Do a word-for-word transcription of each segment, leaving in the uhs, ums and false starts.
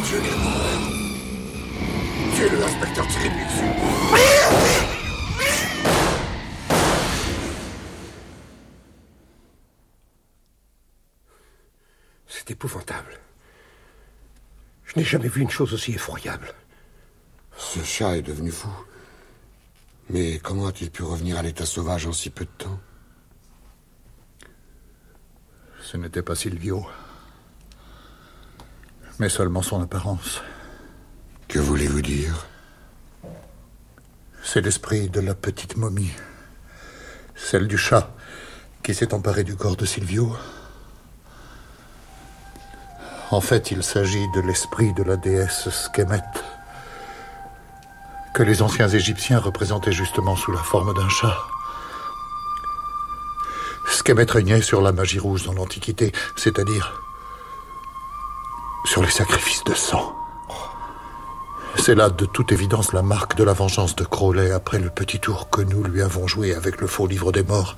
Dieu est mort. Tu es le inspecteur Thierry Buxu. C'est épouvantable. Je n'ai jamais vu une chose aussi effroyable. Ce chat est devenu fou. Mais comment a-t-il pu revenir à l'état sauvage en si peu de temps? Ce n'était pas Silvio, mais seulement son apparence. Que voulez-vous dire? C'est l'esprit de la petite momie, celle du chat qui s'est emparé du corps de Silvio. En fait, il s'agit de l'esprit de la déesse Sekhmet, que les anciens Égyptiens représentaient justement sous la forme d'un chat. Sekhmet régnait sur la magie rouge dans l'Antiquité, c'est-à-dire sur les sacrifices de sang. C'est là, de toute évidence, la marque de la vengeance de Crowley après le petit tour que nous lui avons joué avec le faux livre des morts.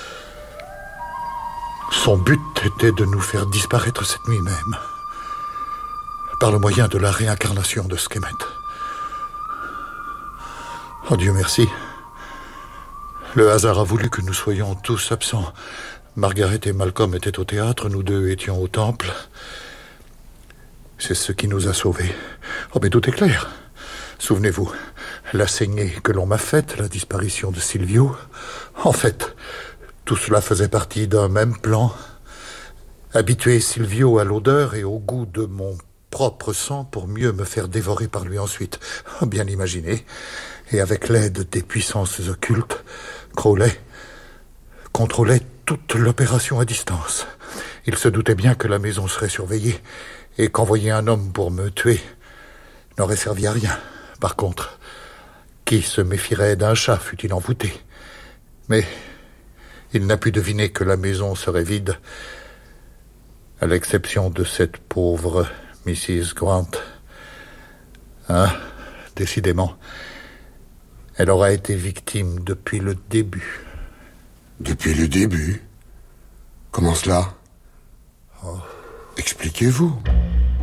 Son but était de nous faire disparaître cette nuit même, par le moyen de la réincarnation de Sekhmet. Oh Dieu merci. Le hasard a voulu que nous soyons tous absents. Margaret et Malcolm étaient au théâtre, nous deux étions au temple. C'est ce qui nous a sauvés. Oh, mais tout est clair. Souvenez-vous, la saignée que l'on m'a faite, la disparition de Silvio. En fait, tout cela faisait partie d'un même plan. Habituer Silvio à l'odeur et au goût de mon propre sang pour mieux me faire dévorer par lui ensuite. Oh, bien imaginé. Et avec l'aide des puissances occultes, Crowley contrôlait toute l'opération à distance. Il se doutait bien que la maison serait surveillée et qu'envoyer un homme pour me tuer n'aurait servi à rien. Par contre, qui se méfierait d'un chat, fût-il envoûté? Mais il n'a pu deviner que la maison serait vide, à l'exception de cette pauvre missus Grant. Hein, décidément, elle aura été victime depuis le début. Depuis le début? Comment cela? Oh. Expliquez-vous.